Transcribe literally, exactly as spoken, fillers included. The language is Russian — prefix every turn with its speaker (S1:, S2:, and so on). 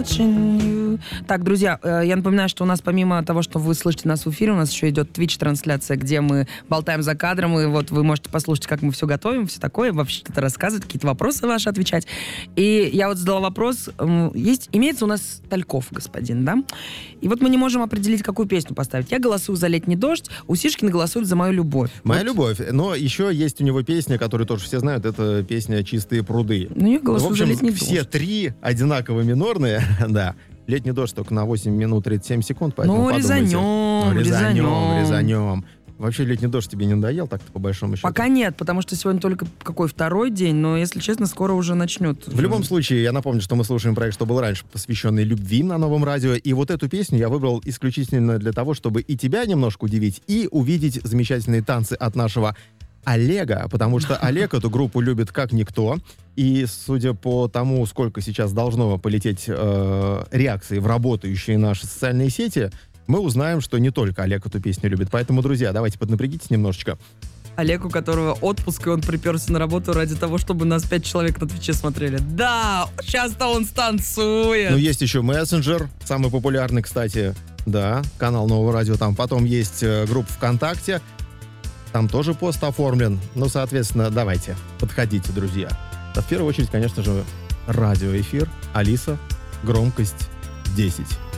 S1: Так, друзья, я напоминаю, что у нас помимо того, что вы слышите нас в эфире, у нас еще идет Twitch-трансляция, где мы болтаем за кадром, и вот вы можете послушать, как мы все готовим, все такое, вообще что-то рассказывать, какие-то вопросы ваши отвечать. И я вот задала вопрос, есть, имеется у нас Тальков, господин, да? И вот мы не можем определить, какую песню поставить. Я голосую за «Летний дождь», Усишкин голосует за «Мою любовь».
S2: «Моя
S1: вот.
S2: любовь». Но еще есть у него песня, которую тоже все знают, это песня «Чистые пруды».
S1: Ну, я голосую
S2: в общем,
S1: за «Летний
S2: все
S1: дождь».
S2: три одинаково минорные, да. «Летний дождь» только на восемь минут тридцать семь секунд, поэтому
S1: ну,
S2: подумайте.
S1: резанем,
S2: Ну, резанем,
S1: резанем.
S2: резанем. Вообще «Летний дождь» тебе не надоел так-то по большому счету?
S1: Пока нет, потому что сегодня только какой второй день, но, если честно, скоро уже начнет.
S2: В любом случае, я напомню, что мы слушаем проект «Что было раньше», посвященный любви на Новом радио, и вот эту песню я выбрал исключительно для того, чтобы и тебя немножко удивить, и увидеть замечательные танцы от нашего Олега, потому что Олег эту группу любит как никто, и судя по тому, сколько сейчас должно полететь э, реакций в работающие наши социальные сети, мы узнаем, что не только Олег эту песню любит. Поэтому, друзья, давайте поднапрягитесь немножечко.
S1: Олег, у которого отпуск, и он приперся на работу ради того, чтобы нас пять человек на Твиче смотрели. Да, сейчас-то он станцует.
S2: Ну, есть еще мессенджер, самый популярный, кстати, да, канал Нового радио там. Потом есть э, группа ВКонтакте, там тоже пост оформлен. Ну, соответственно, давайте, подходите, друзья. В первую очередь, конечно же, радиоэфир. Алиса, громкость десять.